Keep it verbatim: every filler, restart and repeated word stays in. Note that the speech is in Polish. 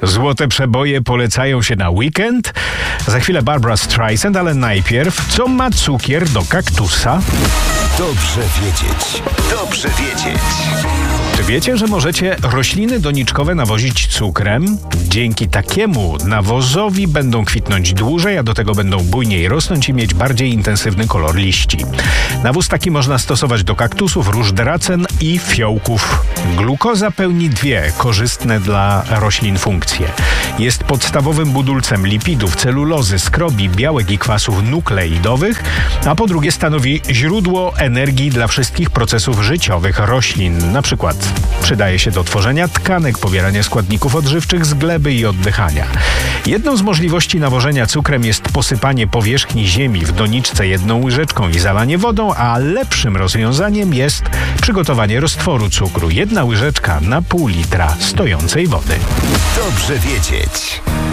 Złote przeboje polecają się na weekend. Za chwilę Barbra Streisand, ale najpierw, co ma cukier do kaktusa? Dobrze wiedzieć. Dobrze wiedzieć. Czy wiecie, że możecie rośliny doniczkowe nawozić cukrem? Dzięki takiemu nawozowi będą kwitnąć dłużej, a do tego będą bujniej rosnąć i mieć bardziej intensywny kolor liści. Nawóz taki można stosować do kaktusów, róż dracen i fiołków. Glukoza pełni dwie korzystne dla roślin funkcje. Jest podstawowym budulcem lipidów, celulozy, skrobi, białek i kwasów nukleidowych, a po drugie stanowi źródło energii dla wszystkich procesów życiowych roślin. Na przykład przydaje się do tworzenia tkanek, pobierania składników odżywczych z gleby i oddychania. Jedną z możliwości nawożenia cukrem jest posypanie powierzchni ziemi w doniczce jedną łyżeczką i zalanie wodą, a lepszym rozwiązaniem jest przygotowanie roztworu cukru. Jedna łyżeczka na pół litra stojącej wody. Dobrze wiedzieć.